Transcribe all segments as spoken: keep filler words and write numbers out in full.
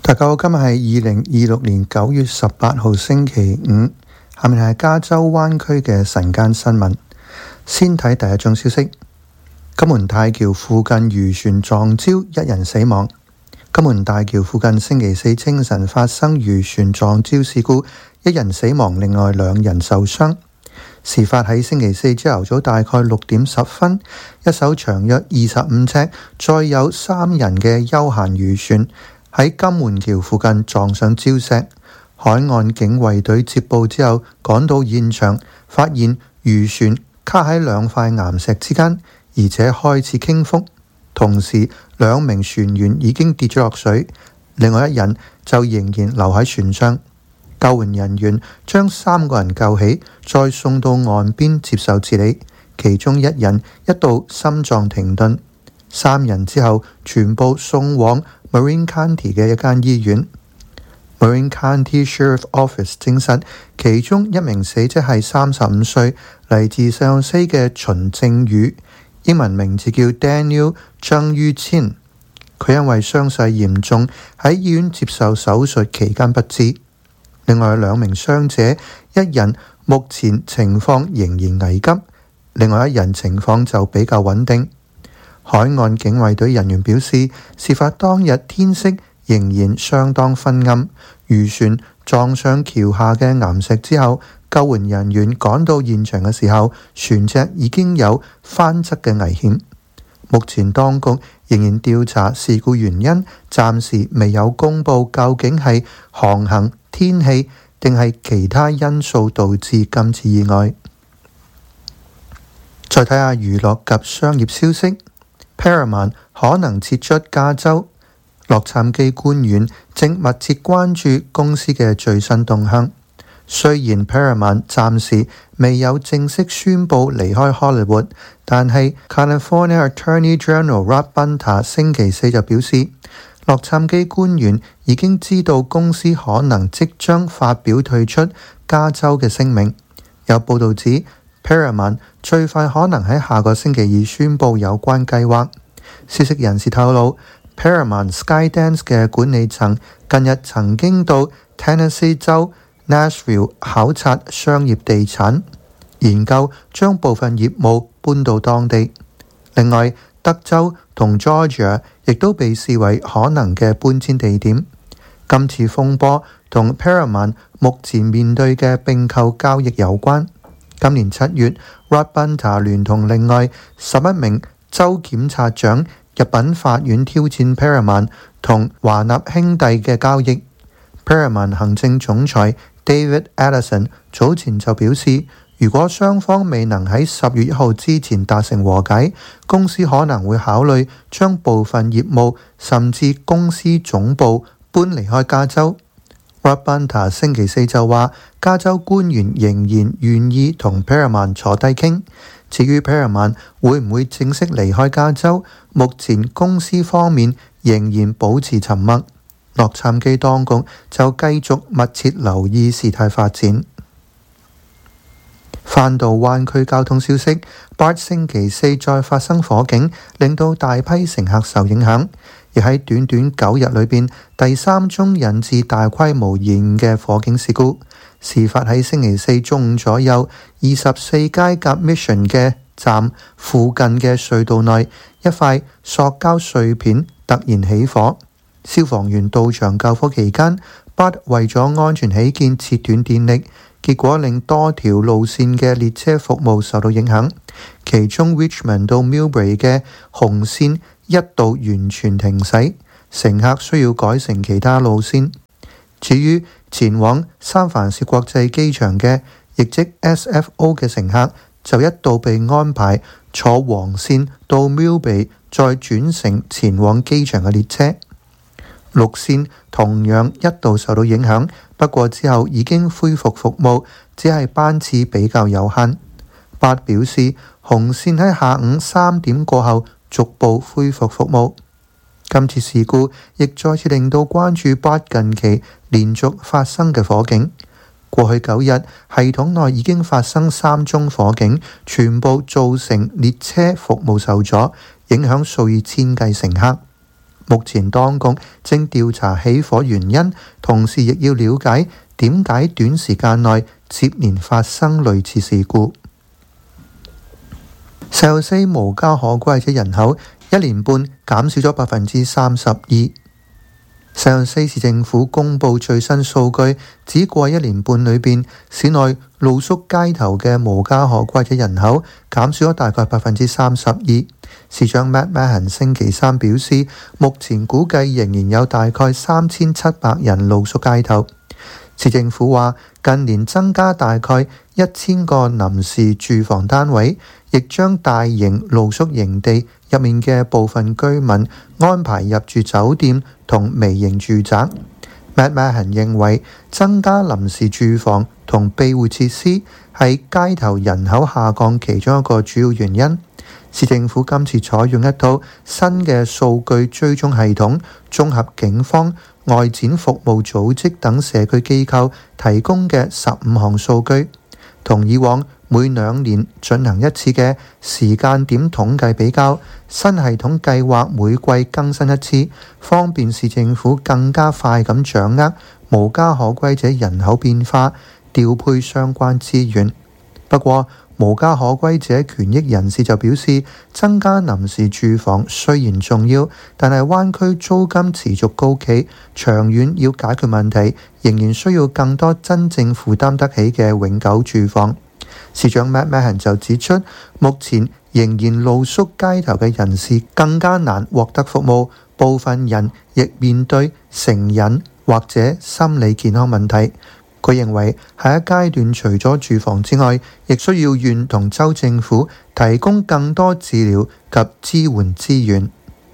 大家好，今日係二零二六年九月十八號星期五，下面係加州灣區嘅晨間新聞。先睇第一宗消息：金門大橋附近漁船撞礁，一人死亡。金門大橋附近星期四清晨發生漁船撞礁事故，一人死亡，另外兩人受傷。事發喺星期四朝頭早大概六點十分，一艘長約二十五尺、載有三人嘅休閒漁船喺金門橋附近撞上礁石。海岸警衛隊接報之後趕到現場，發現漁船卡喺兩塊岩石之間，而且開始傾覆。同時兩名船員已經跌咗落水，另外一人就仍然留喺船上。救援人員將三個人救起，再送到岸邊接受治理，其中一人一度心臟停頓，三人之後全部送往 Marin County 嘅一間醫院。Marin County Sheriff Office 證實，其中一名死者係三十五歲，嚟自聖荷西嘅秦正宇，英文名字叫 Daniel 張于千。佢因為傷勢嚴重，喺醫院接受手術期間不治。另外兩名傷者，一人目前情況仍然危急，另外一人情況就比較穩定。海岸警衛隊人員表示，事發當日天色仍然相當昏暗，漁船撞上橋下嘅岩石之後，救援人員趕到現場嘅時候，船隻已經有翻側嘅危險。目前當局仍然調查事故原因，暫時未有公布究竟係航行、天氣定係其他因素導致今次意外。再睇下娛樂及商業消息。Paramount 可能撤出加州，洛杉磯官員正密切關注公司嘅最新動向。雖然 Paramount 暫時未有正式宣布離開 Hollywood， 但係 California Attorney General Rob Bonta 星期四就表示，洛杉磯官員已經知道公司可能即將發表退出加州嘅聲明。有報道指 Paramount 最快可能喺下個星期二宣布有關計劃。消息人士透露， Paramount Skydance 嘅管理層近日曾經到 Tennessee 州 Nashville 考察商業地產，研究將部分業務搬到當地。另外，德州同 Georgia 亦都被視為可能嘅搬遷地點。今次風波同 Paramount 目前面對嘅併購交易有關。今年七月 Rob Bonta 聯同另外十一名州檢察長入稟法院挑戰 Paramount 同華納兄弟嘅交易。Paramount 行政總裁 David Ellison 早前就表示，如果雙方未能喺十月一號之前達成和解，公司可能會考慮將部分業務甚至公司總部搬離開加州。Rob Bonta 星期四就話，加州官員仍然願意同 Paramount 坐低傾。至於 Paramount 會唔會正式離開加州，目前公司方面仍然保持沉默。洛杉磯當局就繼續密切留意事態發展。翻到灣區交通消息，B A R T星期四再發生火警，令到大批乘客受影響，亦喺短短九日裏邊第三宗引致大規模延誤嘅火警事故。事發喺星期四中午左右，二十四街夾 Mission 嘅站附近嘅隧道內，一塊塑膠碎片突然起火。消防員到場救火期間， B A R T 為咗安全起見切斷電力，結果令多條路線嘅列車服務受到影響，其中 Richmond 到 Millbrae 嘅紅線一度完全停駛，乘客需要改乘其他路線。至於前往三藩市國際機場嘅，亦即 S F O 嘅乘客，就一度被安排坐黃線到 Millbrae， 再轉乘前往機場嘅列車。綠線同樣一度受到影響，不過之後已經恢復服務，只係班次比較有限。B A R T表示，紅線喺下午三點過後逐步恢復服務。今次事故亦再次令到關注 B A R T 近期連續發生嘅火警。過去九日，系統內已經發生三宗火警，全部造成列車服務受阻，影響數以千計乘客。 目前當局正調查起火原因，同時亦要了解點解短時間內接連發生類似事故。聖荷西無家可歸者人口一年半減少咗百分之三十二。聖荷西市政府公布最新數據，指過一年半裏邊，市內露宿街頭嘅無家可歸者人口減少咗大概百分之三十二。市長 Matt Mahan 星期三表示，目前估計仍然有大概三千七百人露宿街頭。市政府話，近年增加大概一千個臨時住房單位，亦將大型露宿營地入面嘅部分居民安排入住酒店同微型住宅。Matt Mahan 認為，增加臨時住房同庇護設施係街頭人口下降其中一個主要原因。市政府今次採用一套新嘅數據追蹤系統，綜合警方、外展服務組織等社區機構提供嘅十五項數據，同以往每兩年進行一次嘅時間點統計比較。新系統計劃每季更新一次，方便市政府更加快咁掌握無家可歸者人口變化，調配相關資源。不過，無家可歸者權益人士就表示，增加臨時住房雖然重要，但係灣區租金持續高企，長遠要解決問題，仍然需要更多真正負擔得起嘅永久住房。市長 Matt Mahan 就指出，目前仍然露宿街頭嘅人士更加難獲得服務，部分人亦面對成癮或者心理健康問題。佢認為下一階段除咗住房之外，亦需要縣同州政府提供更多治療及支援資源。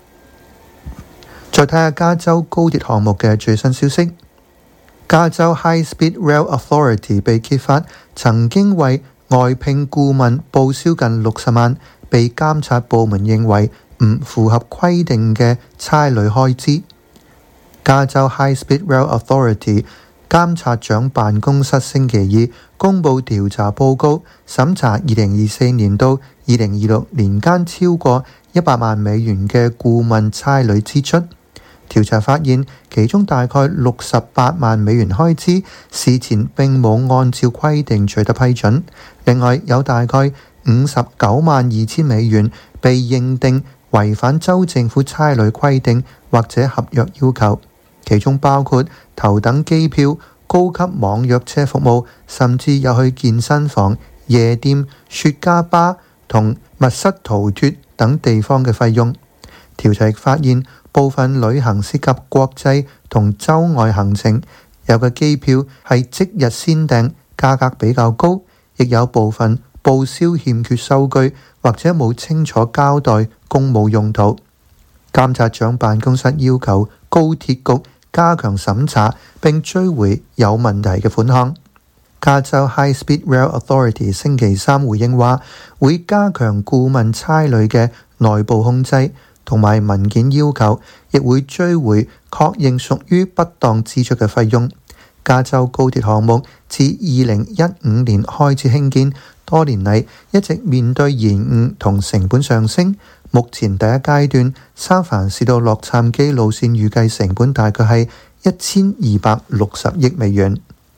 再睇下加州高鐵項目嘅最新消息，加州 High Speed Rail Authority 被揭發曾經為外聘顧問報銷近六十萬，被監察部門認為唔符合規定嘅差旅開支。加州 High Speed Rail Authority監察長辦公室星期二公布調查報告，審查二零二四年到二零二六年間超過一百萬美元嘅顧問差旅支出。調查發現，其中大概六十八萬美元開支事前並冇按照規定取得批准，另外有大概五十九萬二千美元被認定違反州政府差旅規定或者合約要求，其中包括頭等機票、高級網約車服務，甚至有去健身房、夜店、雪茄吧同密室逃脫等地方嘅費用。調查亦發現，部分旅行涉及國際同州外行程，有嘅機票係即日先訂，價格比較高，亦有部分報銷欠缺收據或者冇清楚交代公務用途。監察長辦公室要求高鐵局加強審查並追回有問題嘅款項。加州 High Speed Rail Authority 星期三回應話，會加強顧問差旅嘅內部控制同埋文件要求，亦會追回確認屬於不當支出嘅費用。加州高鐵項目自二零一五年開始興建，多年嚟一直面對延誤同成本上升。目前第一階段三藩市到洛杉磯路線預計成本大概係一千二百六十億美元。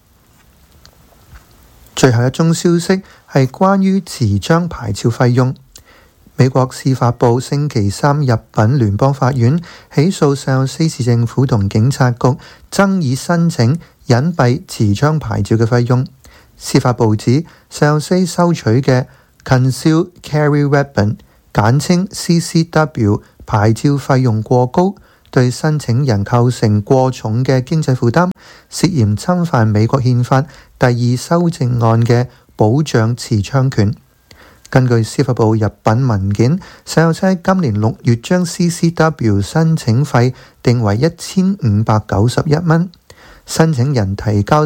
最後一宗消息係關於持槍牌照費用。美國司法部星期三入稟聯邦法院，起訴聖荷西市政府同警察局爭議申請隱蔽持槍牌照嘅費用。司法部指聖荷西收取嘅 Concealed Carry Weapon 簡稱 C C W 牌照費用過高，對申請人構成過重嘅經濟負擔，涉嫌侵犯美國憲法第二修正案嘅保障持槍權。根據司法部入稟文件，聖荷西今年六月將 C C W 申請費定為一千五百九十一蚊，申請人提交